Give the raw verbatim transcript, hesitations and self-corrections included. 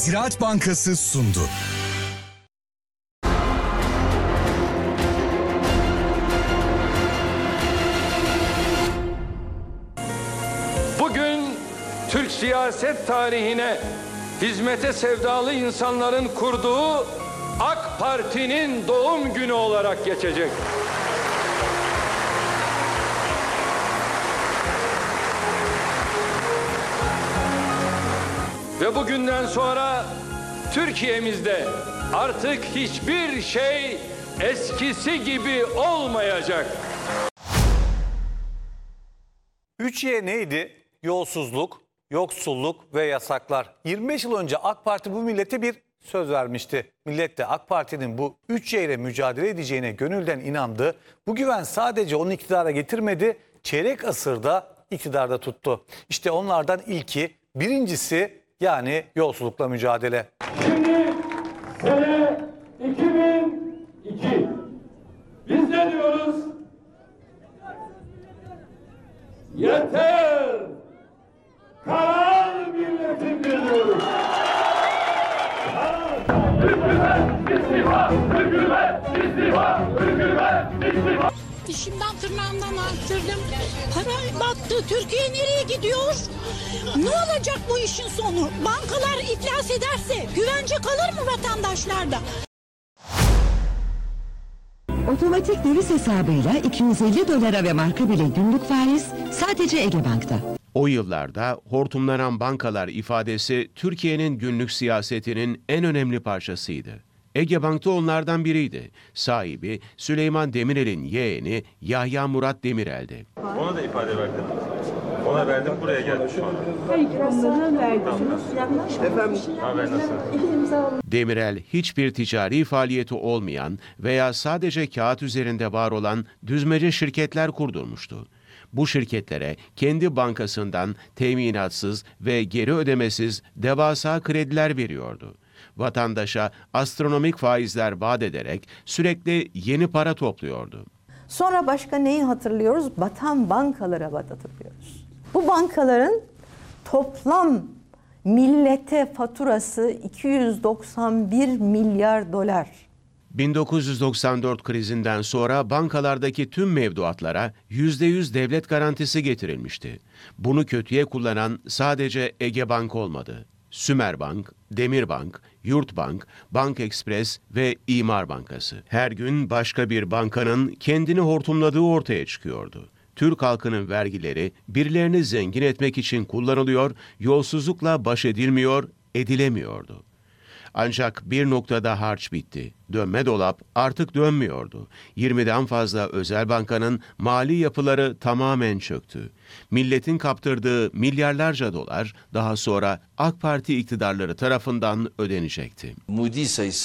Ziraat Bankası sundu. Bugün Türk siyaset tarihine hizmete sevdalı insanların kurduğu AK Parti'nin doğum günü olarak geçecek. Ve bugünden sonra Türkiye'mizde artık hiçbir şey eskisi gibi olmayacak. üç Y neydi? Yolsuzluk, yoksulluk ve yasaklar. yirmi beş yıl önce AK Parti bu millete bir söz vermişti. Millet de AK Parti'nin bu üç Y ile mücadele edeceğine gönülden inandı. Bu güven sadece onu iktidara getirmedi, çeyrek asırda iktidarda tuttu. İşte onlardan ilki, birincisi yani yolsuzlukla mücadele. Şimdi sene iki bin iki. Biz ne diyoruz? Yeter! Karar milletin diyoruz. Hükümet istifa! Hükümet istifa! Hükümet istifa! Dişimden tırnağımdan arttırdım. Para battı. Türkiye nereye gidiyor? Ne olacak bu işin sonu? Bankalar iflas ederse güvence kalır mı vatandaşlarda? Otomatik döviz hesabıyla iki yüz elli dolara ve marka bile günlük faiz sadece Ege Bank'ta. O yıllarda hortumlanan bankalar ifadesi Türkiye'nin günlük siyasetinin en önemli parçasıydı. Ege Bank'ta onlardan biriydi. Sahibi Süleyman Demirel'in yeğeni Yahya Murat Demirel'di. Ona da ifade verdim. Ona verdim, buraya geldim şu anda. Hayır, verdiniz. Yanlış mı? Efendim? Haber nasıl? Demirel hiçbir ticari faaliyeti olmayan veya sadece kağıt üzerinde var olan düzmece şirketler kurdurmuştu. Bu şirketlere kendi bankasından teminatsız ve geri ödemesiz devasa krediler veriyordu. Vatandaşa astronomik faizler vaat ederek sürekli yeni para topluyordu. Sonra başka neyi hatırlıyoruz? Batan bankalara hatırlıyoruz. Bu bankaların toplam millete faturası iki yüz doksan bir milyar dolar. bin dokuz yüz doksan dört krizinden sonra bankalardaki tüm mevduatlara yüzde yüz devlet garantisi getirilmişti. Bunu kötüye kullanan sadece Ege Bank olmadı. Sümerbank, Demirbank, Yurtbank, Bank Ekspres ve İmar Bankası. Her gün başka bir bankanın kendini hortumladığı ortaya çıkıyordu. Türk halkının vergileri birilerini zengin etmek için kullanılıyor, yolsuzlukla baş edilmiyor, edilemiyordu. Ancak bir noktada harç bitti. Dönme dolap artık dönmüyordu. yirmiden fazla özel bankanın mali yapıları tamamen çöktü. Milletin kaptırdığı milyarlarca dolar daha sonra AK Parti iktidarları tarafından ödenecekti. Mudi sayısı